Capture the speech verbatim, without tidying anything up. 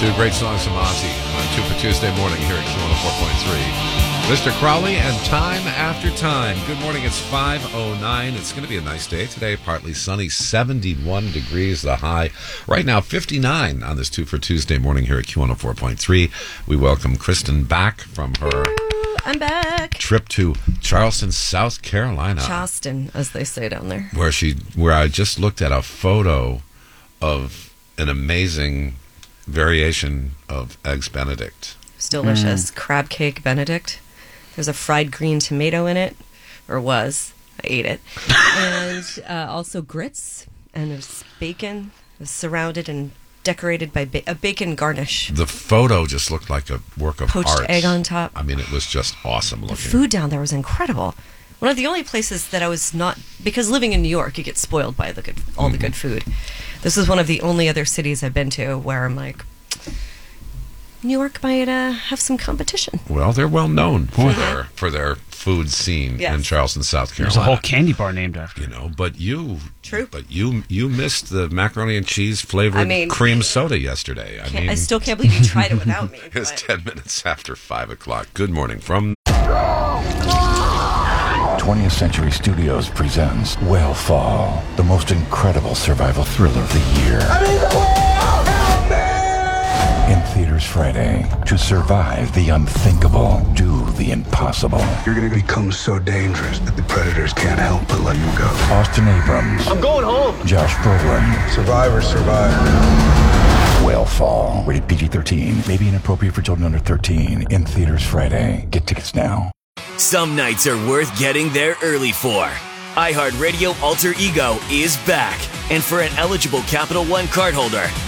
Two great songs from Ozzy on Two for Tuesday morning here at Q one oh four point three. Mister Crowley and Time After Time. Good morning. It's five oh nine. It's going to be a nice day today. Partly sunny, seventy-one degrees the high. Right now, fifty-nine on this Two for Tuesday morning here at Q one oh four point three. We welcome Kristen back from her I'm back. trip to Charleston, South Carolina. Charleston, as they say down there. Where she, where I just looked at a photo of an amazing variation of Eggs Benedict. It's delicious. Mm. Crab cake Benedict. There's a fried green tomato in it, or was. I ate it. And uh, also grits, and there's bacon. It was surrounded and decorated by ba- a bacon garnish. The photo just looked like a work of Poached art. Poached egg on top. I mean, it was just awesome looking. The food down there was incredible. One of the only places that I was not, because living in New York, you get spoiled by the good, all mm-hmm. the good food. This is one of the only other cities I've been to where I'm like, New York might uh, have some competition. Well, they're well known for mm-hmm. their for their food scene yes. in Charleston, South Carolina. There's a whole candy bar named after you know. But you, true. But you you missed the macaroni and cheese flavored I mean, cream soda yesterday. I mean, I still can't believe you tried it without me. It's but. ten minutes after five o'clock. Good morning from. twentieth Century Studios presents Whale Fall, the most incredible survival thriller of the year. I'm in the whale! Help me! In theaters Friday. To survive the unthinkable, do the impossible. You're going to become so dangerous that the predators can't help but let you go. Austin Abrams. I'm going home. Josh Brolin. Survivors survive. Whale Fall. Rated P G thirteen. May be inappropriate for children under thirteen. In theaters Friday. Get tickets now. Some nights are worth getting there early for. iHeartRadio Alter Ego is back. And for an eligible Capital One cardholder,